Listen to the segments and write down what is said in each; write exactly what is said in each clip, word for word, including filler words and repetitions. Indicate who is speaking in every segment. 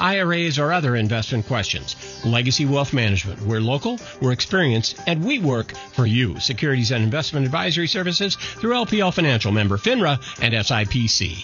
Speaker 1: I R As, or other investment questions. Legacy Wealth Management. We're local, we're experienced, and we work for you. Securities and investment advisory services through L P L Financial, member FINRA, and S I P C.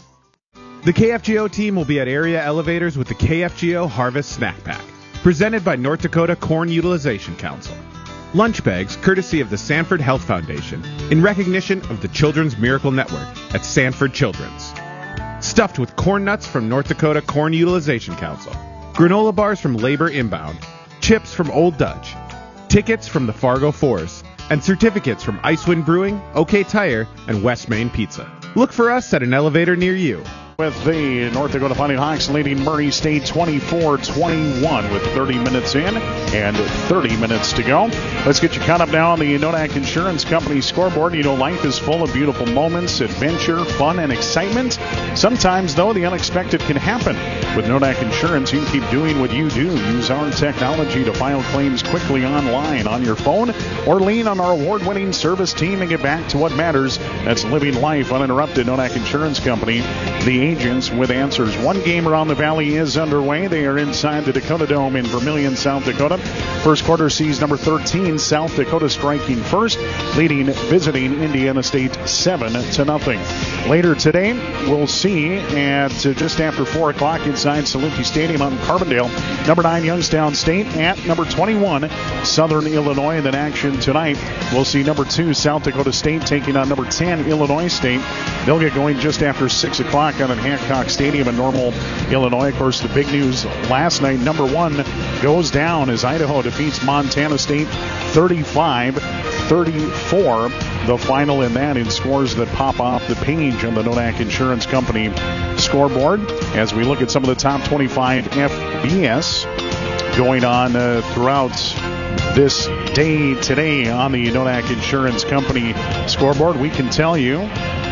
Speaker 2: The K F G O team will be at area elevators with the K F G O Harvest Snack Pack, presented by North Dakota Corn Utilization Council. Lunch bags courtesy of the Sanford Health Foundation in recognition of the Children's Miracle Network at Sanford Children's. Stuffed with corn nuts from North Dakota Corn Utilization Council, granola bars from Labor Inbound, chips from Old Dutch, tickets from the Fargo Force, and certificates from Icewind Brewing, OK Tire, and West Main Pizza. Look for us at an elevator near you.
Speaker 3: With the North Dakota Fighting Hawks leading Murray State twenty-four twenty-one with thirty minutes in and thirty minutes to go. Let's get you caught up now on the Nodak Insurance Company scoreboard. You know, life is full of beautiful moments, adventure, fun, and excitement. Sometimes, though, the unexpected can happen. With Nodak Insurance, you can keep doing what you do. Use our technology to file claims quickly online on your phone, or lean on our award-winning service team and get back to what matters. That's living life uninterrupted. Nodak Insurance Company, the agents with answers. One game around the valley is underway. They are inside the Dakota Dome in Vermillion, South Dakota. First quarter sees number thirteen, South Dakota striking first, leading visiting Indiana State seven to nothing. Later today, we'll see at just after four o'clock inside Saluki Stadium out in Carbondale, number nine, Youngstown State at number twenty-one, Southern Illinois. And then action tonight, we'll see number two, South Dakota State taking on number ten, Illinois State. They'll get going just after six o'clock on an Hancock Stadium in Normal, Illinois. Of course, the big news last night, number one goes down as Idaho defeats Montana State thirty-five thirty-four. The final in that in scores that pop off the page on the Nodak Insurance Company scoreboard as we look at some of the top twenty-five F B S going on uh, throughout this day today on the Nodak Insurance Company scoreboard. We can tell you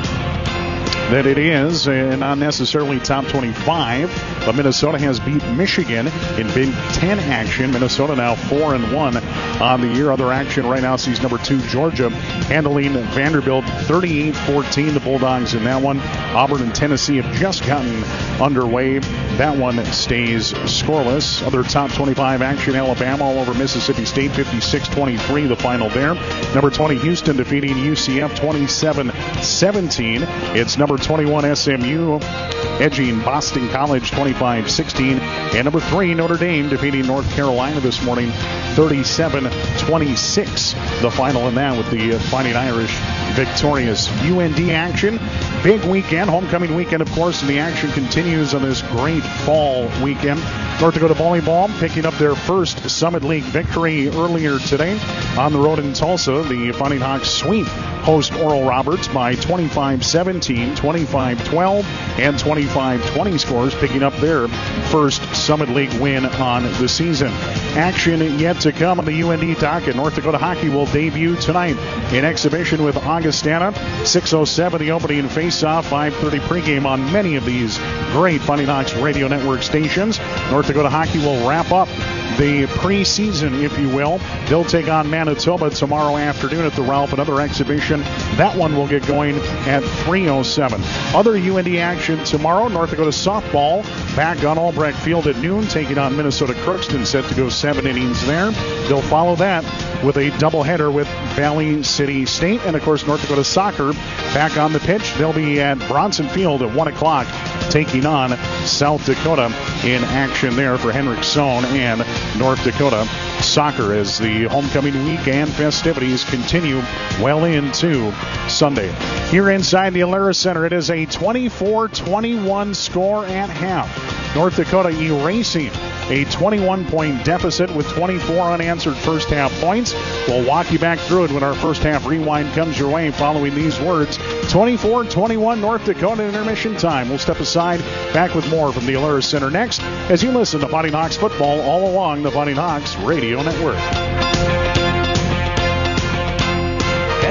Speaker 3: that it is uh, not necessarily top twenty-five, but Minnesota has beat Michigan in Big Ten action. Minnesota now four and one on the year. Other action right now sees number two, Georgia, handling Vanderbilt thirty-eight fourteen. The Bulldogs in that one. Auburn and Tennessee have just gotten underway. That one stays scoreless. Other top twenty-five action, Alabama all over Mississippi State, fifty-six twenty-three, the final there. Number twenty, Houston defeating U C F twenty-seven seventeen. It's number twenty-one, S M U edging Boston College twenty-five sixteen. And number three, Notre Dame defeating North Carolina this morning thirty-seven twenty-six. The final in that with the Fighting Irish victorious. U N D action, big weekend, homecoming weekend, of course, and the action continues on this great fall weekend. North Dakota Volleyball picking up their first Summit League victory earlier today on the road in Tulsa. The Fighting Hawks sweep host Oral Roberts by twenty-five seventeen, twenty-five twelve, and twenty-five twenty scores, picking up their first Summit League win on the season. Action yet to come on the U N D docket. North Dakota Hockey will debut tonight in exhibition with Augustana. six oh seven the opening face-off, five thirty pregame on many of these great Fighting Hawks radio network stations. North Dakota Hockey will wrap up the preseason, if you will. They'll take on Manitoba tomorrow afternoon at the Ralph, another exhibition. That one will get going at three oh seven. Other U N D action tomorrow, North Dakota softball back on Albrecht Field at noon, taking on Minnesota Crookston, set to go seven innings there. They'll follow that with a doubleheader with Valley City State. And, of course, North Dakota soccer back on the pitch. They'll be at Bronson Field at one o'clock, taking on South Dakota in action there for Henrik Sohn and North Dakota soccer as the homecoming week and festivities continue well into Sunday. Here inside the Alara Center, it is a twenty-four twenty-one score at half. North Dakota erasing a twenty-one point deficit with twenty-four unanswered first half points. We'll walk you back through it when our first half rewind comes your way following these words. twenty-four twenty-one North Dakota intermission time. We'll step aside, back with more from the Alara Center next as you listen to Fighting Hawks football all along the Fighting Hawks Radio Network.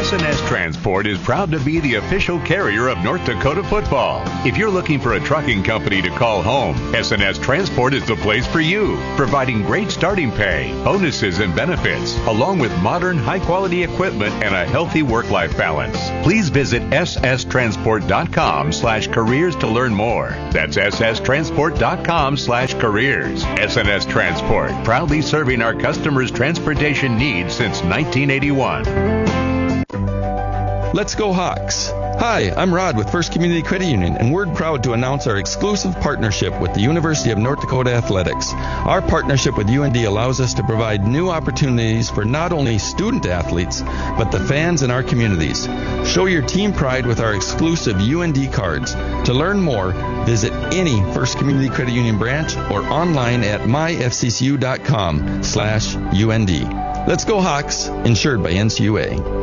Speaker 4: S and S Transport is proud to be the official carrier of North Dakota football. If you're looking for a trucking company to call home, S and S Transport is the place for you, providing great starting pay, bonuses, and benefits, along with modern, high-quality equipment and a healthy work-life balance. Please visit s s transport dot com slash careers to learn more. That's s s transport dot com slash careers. S and S Transport, proudly serving our customers' transportation needs since nineteen eighty-one.
Speaker 5: Let's go Hawks! Hi, I'm Rod with First Community Credit Union, and we're proud to announce our exclusive partnership with the University of North Dakota Athletics. Our partnership with U N D allows us to provide new opportunities for not only student athletes, but the fans in our communities. Show your team pride with our exclusive U N D cards. To learn more, visit any First Community Credit Union branch or online at my f c c u dot com slash U N D. Let's go Hawks, insured by N C U A.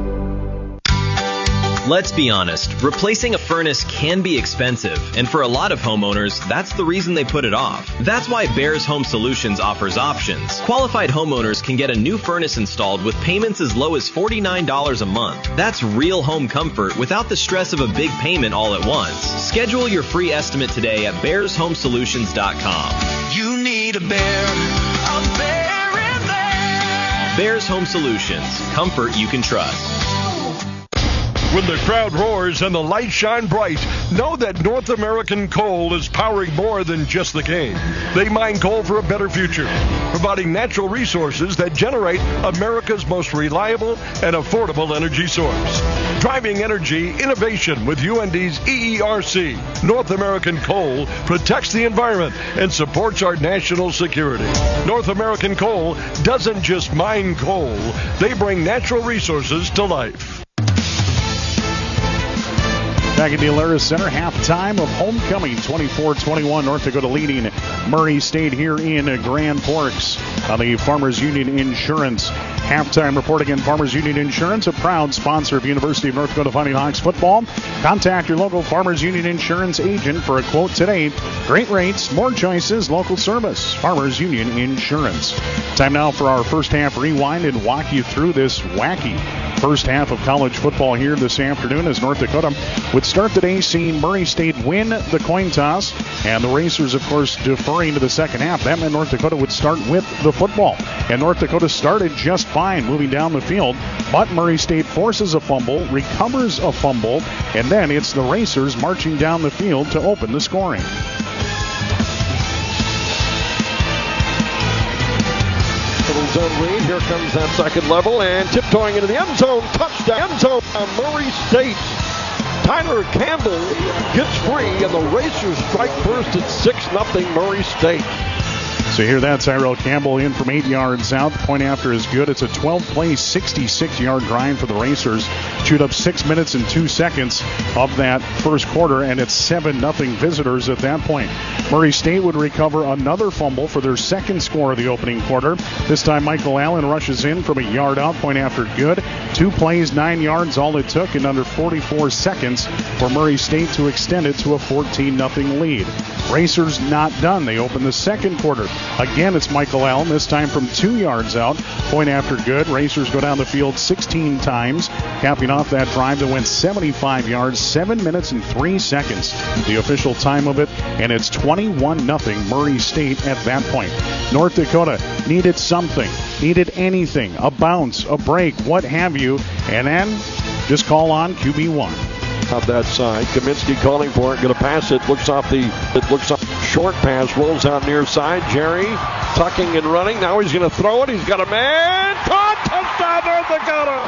Speaker 6: Let's be honest, replacing a furnace can be expensive, and for a lot of homeowners, that's the reason they put it off. That's why Bears Home Solutions offers options. Qualified homeowners can get a new furnace installed with payments as low as forty-nine dollars a month. That's real home comfort without the stress of a big payment all at once. Schedule your free estimate today at bears home solutions dot com.
Speaker 7: You need a bear, a bear in there.
Speaker 6: Bears Home Solutions. Comfort you can trust.
Speaker 8: When the crowd roars and the lights shine bright, know that North American Coal is powering more than just the game. They mine coal for a better future, providing natural resources that generate America's most reliable and affordable energy source. Driving energy innovation with U N D's E E R C. North American Coal protects the environment and supports our national security. North American Coal doesn't just mine coal, they bring natural resources to life.
Speaker 3: Back at the Alerus Center, halftime of homecoming, twenty-four twenty-one. North Dakota leading Murray State here in Grand Forks on the Farmers Union Insurance halftime report. Again, Farmers Union Insurance, a proud sponsor of University of North Dakota Fighting Hawks football. Contact your local Farmers Union Insurance agent for a quote today. Great rates, more choices, local service. Farmers Union Insurance. Time now for our first half rewind and walk you through this wacky first half of college football here this afternoon as North Dakota would start the day seeing Murray State win the coin toss, and the Racers, of course, deferring to the second half. That meant North Dakota would start with the football, and North Dakota started just fine moving down the field, but Murray State forces a fumble, recovers a fumble, and then it's the Racers marching down the field to open the scoring.
Speaker 9: Zone read. Here comes that second level and tiptoeing into the end zone. Touchdown. End zone on Murray State. Tyler Campbell gets free, and the Racers strike first at six nothing Murray State.
Speaker 3: So here that's Tyrell Campbell in from eight yards out. The point after is good. It's a twelve-play, sixty-six-yard drive for the Racers. Chewed up six minutes and two seconds of that first quarter, and it's seven nothing visitors at that point. Murray State would recover another fumble for their second score of the opening quarter. This time Michael Allen rushes in from a yard out. Point after good. Two plays, nine yards, all it took in under forty-four seconds for Murray State to extend it to a fourteen nothing lead. Racers not done. They open the second quarter. Again, it's Michael Allen, this time from two yards out. Point after good. Racers go down the field sixteen times, capping off that drive that went seventy-five yards, seven minutes and three seconds. The official time of it, and it's twenty-one nothing Murray State at that point. North Dakota needed something, needed anything, a bounce, a break, what have you, and then just call on Q B one.
Speaker 9: Up that side, Kaminsky calling for it, going to pass it. Looks off the, it looks off. Short pass rolls out near side. Jerry tucking and running. Now he's going to throw it. He's got a man. Caught. Touchdown, North Dakota.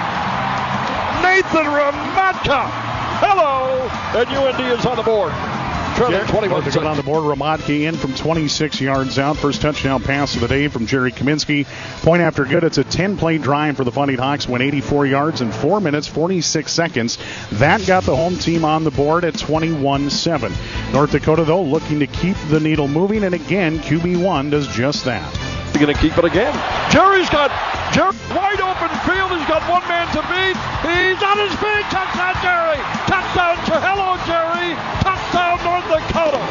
Speaker 9: Nathan Ramadka. Hello. And U N D is on the board.
Speaker 3: twenty-one to on the board. Ramadke in from twenty-six yards out. First touchdown pass of the day from Jerry Kaminsky. Point after good. It's a ten-play drive for the Fighting Hawks. Went eighty-four yards in four minutes, forty-six seconds. That got the home team on the board at twenty-one seven. North Dakota, though, looking to keep the needle moving. And again, Q B one does just that.
Speaker 9: He's going to keep it again. Jerry's got Jerry, wide open field. He's got one man to beat. He's on his feet. Touchdown, Jerry. Touchdown, hello, Jerry. Touchdown, North Dakota.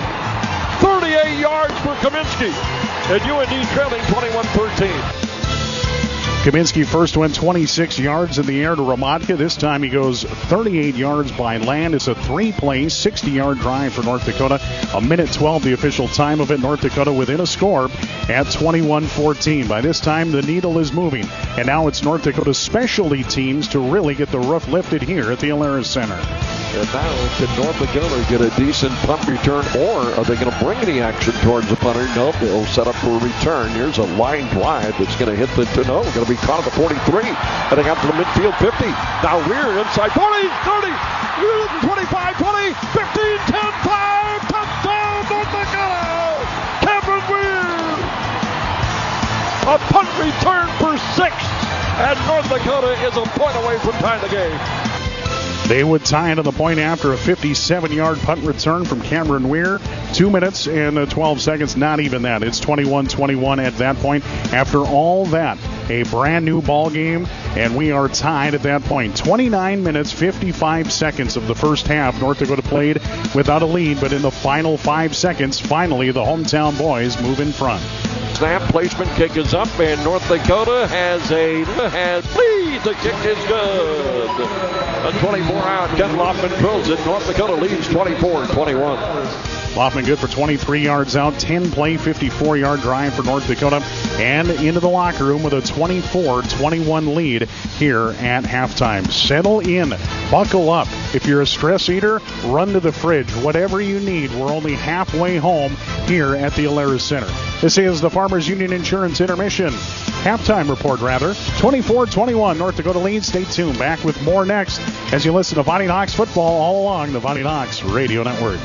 Speaker 9: thirty-eight yards for Kaminsky. And U N D trailing twenty-one thirteen.
Speaker 3: Kaminsky first went twenty-six yards in the air to Ramatka. This time he goes thirty-eight yards by land. It's a three-play, sixty-yard drive for North Dakota. A minute twelve, the official time of it. North Dakota within a score at twenty-one fourteen. By this time, the needle is moving. And now it's North Dakota's specialty teams to really get the roof lifted here at the Alerus Center.
Speaker 9: And now, can North Dakota get a decent punt return, or are they going to bring any action towards the punter? Nope, they'll set up for a return. Here's a line drive that's going to hit the, no, going to be caught at the forty-three. Heading out to the midfield fifty. Now Weir inside forty, thirty, twenty-five, twenty, fifteen, ten, five. Touchdown, North Dakota! Cameron Weir! A punt return for six. And North Dakota is a point away from tying the game.
Speaker 3: They would tie it to the point after a fifty-seven-yard punt return from Cameron Weir. Two minutes and twelve seconds, not even that. It's twenty-one twenty-one at that point. After all that, a brand new ball game, and we are tied at that point. twenty-nine minutes, fifty-five seconds of the first half. North Dakota played without a lead, but in the final five seconds, finally the hometown boys move in front.
Speaker 9: Snap placement, kick is up, and North Dakota has a has lead. The kick is good. A twenty-four out. Ken Loffman drills it. North Dakota leads twenty-four twenty-one.
Speaker 3: Loffman good for twenty-three yards out. ten-play, fifty-four-yard drive for North Dakota. And into the locker room with a twenty-four twenty-one lead here at halftime. Settle in. Buckle up. If you're a stress eater, run to the fridge. Whatever you need. We're only halfway home here at the Alerus Center. This is the Farmers Union Insurance Intermission. Halftime report, rather. twenty-four twenty-one. North Dakota leads. Stay tuned. Back with more next as you listen to Fighting Hawks football all along the Fighting Hawks Radio Network.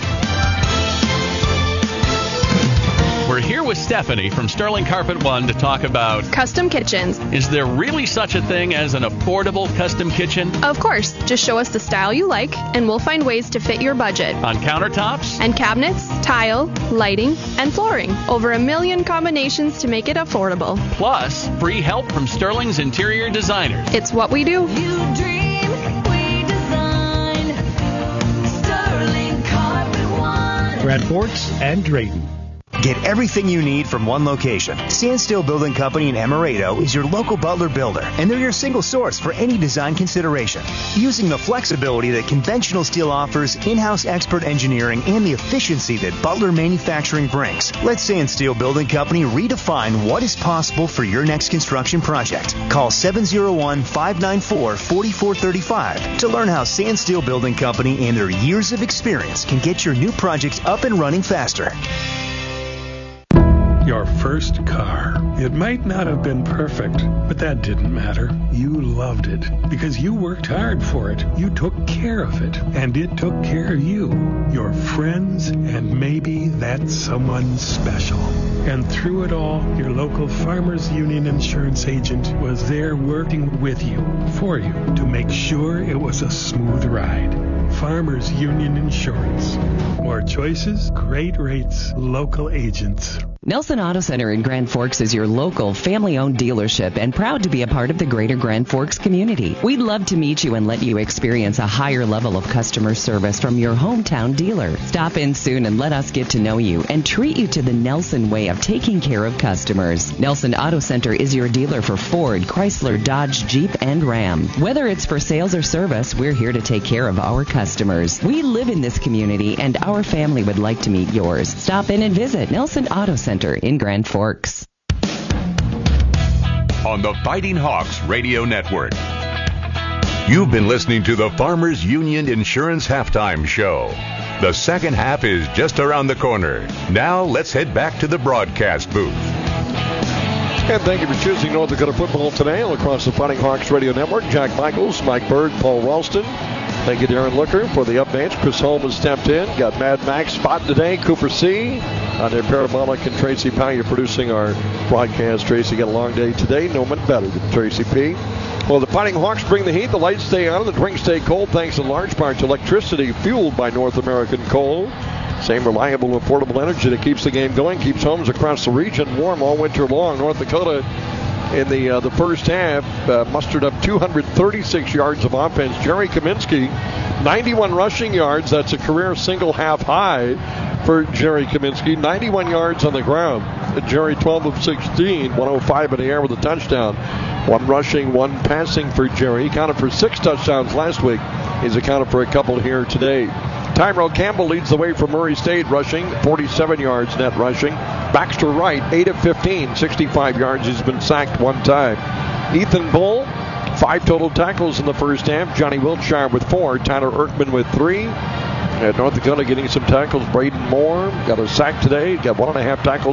Speaker 10: We're here with Stephanie from Sterling Carpet One to talk about
Speaker 11: custom kitchens.
Speaker 10: Is there really such a thing as an affordable custom kitchen?
Speaker 11: Of course. Just show us the style you like, and we'll find ways to fit your budget.
Speaker 10: On countertops?
Speaker 11: And cabinets, tile, lighting, and flooring. Over a million combinations to make it affordable.
Speaker 10: Plus, free help from Sterling's interior designers.
Speaker 11: It's what we do.
Speaker 7: You dream, we design. Sterling Carpet One.
Speaker 12: Grand Forks and Drayton.
Speaker 13: Get everything you need from one location. Sandsteel Building Company in Amaretto is your local Butler builder, and they're your single source for any design consideration. Using the flexibility that conventional steel offers, in-house expert engineering, and the efficiency that Butler Manufacturing brings, let Sandsteel Building Company redefine what is possible for your next construction project. Call seven oh one, five nine four, four four three five to learn how Sandsteel Building Company and their years of experience can get your new projects up and running faster.
Speaker 12: Your first car. It might not have been perfect, but that didn't matter. You loved it because you worked hard for it. You took care of it, and it took care of you, your friends, and maybe that someone special. And through it all, your local Farmers Union insurance agent was there working with you, for you, to make sure it was a smooth ride. Farmers Union Insurance. More choices, great rates, local agents.
Speaker 14: Nelson Auto Center in Grand Forks is your local, family-owned dealership and proud to be a part of the greater Grand Forks community. We'd love to meet you and let you experience a higher level of customer service from your hometown dealer. Stop in soon and let us get to know you and treat you to the Nelson way of taking care of customers. Nelson Auto Center is your dealer for Ford, Chrysler, Dodge, Jeep, and Ram. Whether it's for sales or service, we're here to take care of our customers. We live in this community, and our family would like to meet yours. Stop in and visit Nelson Auto Center in Grand Forks.
Speaker 4: On the Fighting Hawks Radio Network. You've been listening to the Farmers Union Insurance Halftime Show. The second half is just around the corner. Now let's head back to the broadcast booth.
Speaker 9: And thank you for choosing North Dakota football today all across the Fighting Hawks Radio Network. Jack Michaels, Mike Bird, Paul Ralston. Thank you, Darren Looker, for the updates. Chris Holmes stepped in. Got Mad Max spot today. Cooper C. On their parabolic, and Tracy Powell producing our broadcast. Tracy got a long day today. No one better than Tracy P. Well, the Fighting Hawks bring the heat. The lights stay on and the drinks stay cold thanks in large part to electricity fueled by North American coal. Same reliable, affordable energy that keeps the game going, keeps homes across the region warm all winter long. North Dakota in the uh, the first half uh, mustered up two hundred thirty-six yards of offense. Jerry Kaminsky, ninety-one rushing yards. That's a career single half high for Jerry Kaminsky. ninety-one yards on the ground. Jerry twelve of sixteen, one oh five in the air with a touchdown. One rushing, one passing for Jerry. He accounted for six touchdowns last week. He's accounted for a couple here today. Tyrell Campbell leads the way for Murray State, rushing forty-seven yards net rushing. Baxter Wright, eight of fifteen, sixty-five yards. He's been sacked one time. Ethan Bull, five total tackles in the first half. Johnny Wiltshire with four. Tyler Erkman with three. At North Dakota getting some tackles. Braden Moore got a sack today. Got one and a half tackles